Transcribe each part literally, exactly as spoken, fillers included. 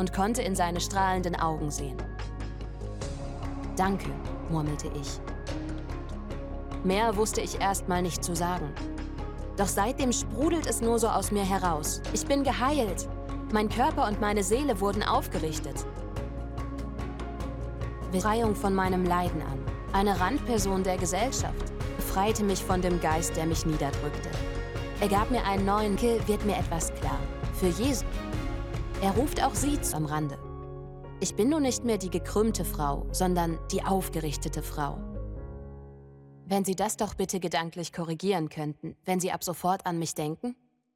und konnte in seine strahlenden Augen sehen. »Danke«, murmelte ich. Mehr wusste ich erstmal nicht zu sagen. Doch seitdem sprudelt es nur so aus mir heraus. Ich bin geheilt. Mein Körper und meine Seele wurden aufgerichtet. Befreiung von meinem Leiden an. Eine Randperson der Gesellschaft befreite mich von dem Geist, der mich niederdrückte. Er gab mir einen neuen Kill, wird mir etwas klar. Für Jesus. Er ruft auch sie am Rande. Ich bin nun nicht mehr die gekrümmte Frau, sondern die aufgerichtete Frau. Wenn Sie das doch bitte gedanklich korrigieren könnten, wenn Sie ab sofort an mich denken?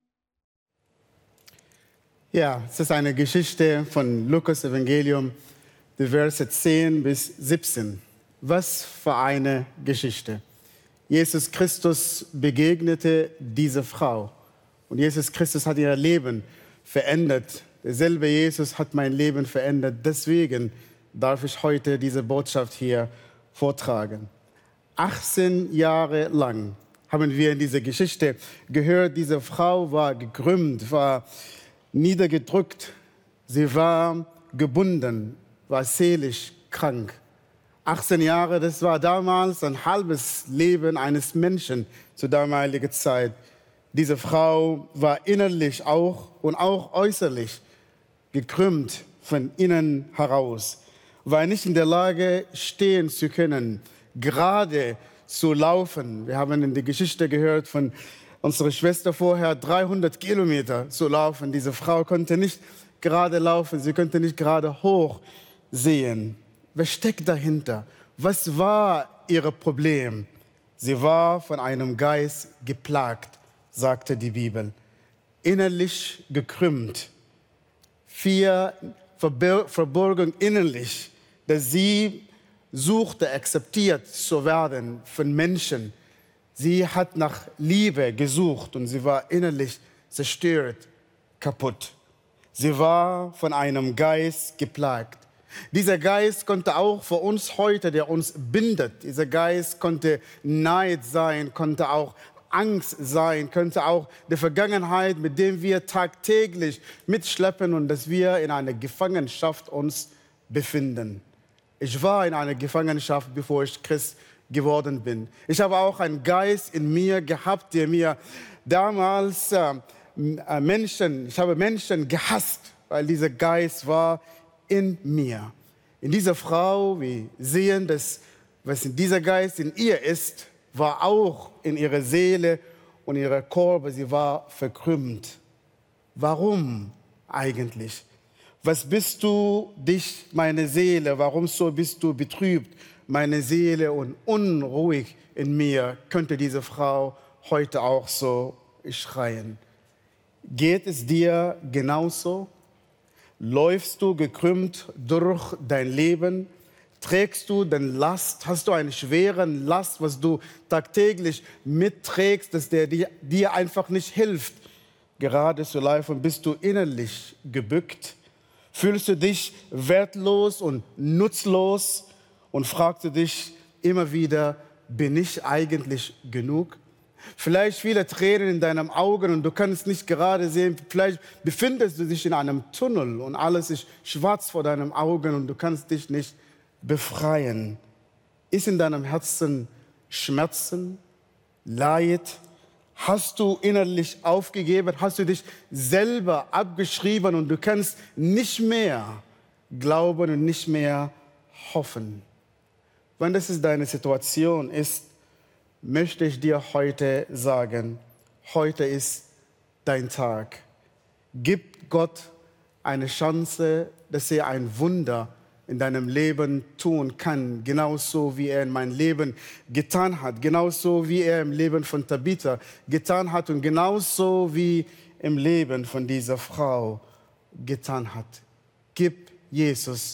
Ja, es ist eine Geschichte von Lukas Evangelium, die Verse zehn bis siebzehn. Was für eine Geschichte. Jesus Christus begegnete dieser Frau. Und Jesus Christus hat ihr Leben verändert. Derselbe Jesus hat mein Leben verändert. Deswegen darf ich heute diese Botschaft hier vortragen. achtzehn Jahre lang haben wir in dieser Geschichte gehört, diese Frau war gekrümmt, war niedergedrückt. Sie war gebunden, war seelisch krank. achtzehn Jahre, das war damals ein halbes Leben eines Menschen zur damaligen Zeit. Diese Frau war innerlich auch und auch äußerlich gekrümmt von innen heraus, war nicht in der Lage, stehen zu können, gerade zu laufen. Wir haben in der Geschichte gehört von unserer Schwester vorher, dreihundert Kilometer zu laufen. Diese Frau konnte nicht gerade laufen, sie konnte nicht gerade hoch sehen. Was steckt dahinter? Was war ihr Problem? Sie war von einem Geist geplagt, sagte die Bibel. Innerlich gekrümmt. Vier Verborgen innerlich, dass sie suchte, akzeptiert zu werden von Menschen. Sie hat nach Liebe gesucht und sie war innerlich zerstört, kaputt. Sie war von einem Geist geplagt. Dieser Geist konnte auch für uns heute, der uns bindet, dieser Geist konnte Neid sein, konnte auch Angst sein, könnte auch die Vergangenheit, mit dem wir tagtäglich mitschleppen und dass wir in einer Gefangenschaft uns befinden. Ich war in einer Gefangenschaft, bevor ich Christ geworden bin. Ich habe auch einen Geist in mir gehabt, der mir damals äh, Menschen, ich habe Menschen gehasst, weil dieser Geist war in mir. In dieser Frau, wir sehen, dass was in dieser Geist in ihr ist, war auch in ihrer Seele und ihrer Körper, sie war verkrümmt. Warum eigentlich? Was bist du, dich, meine Seele, warum so bist du betrübt, meine Seele, und unruhig in mir, könnte diese Frau heute auch so schreien. Geht es dir genauso? Läufst du gekrümmt durch dein Leben? Trägst du den Last? Hast du einen schweren Last, was du tagtäglich mitträgst, dass der dir, dir einfach nicht hilft, gerade zu laufen? Bist du innerlich gebückt? Fühlst du dich wertlos und nutzlos und fragst du dich immer wieder, bin ich eigentlich genug? Vielleicht viele Tränen in deinen Augen und du kannst nicht gerade sehen. Vielleicht befindest du dich in einem Tunnel und alles ist schwarz vor deinen Augen und du kannst dich nicht befreien. Ist in deinem Herzen Schmerzen, Leid? Hast du innerlich aufgegeben? Hast du dich selber abgeschrieben und du kannst nicht mehr glauben und nicht mehr hoffen? Wenn das ist deine Situation ist, möchte ich dir heute sagen, heute ist dein Tag. Gib Gott eine Chance, dass er ein Wunder in deinem Leben tun kann, genauso wie er in mein Leben getan hat, genauso wie er im Leben von Tabitha getan hat und genauso wie im Leben von dieser Frau getan hat. Gib Jesus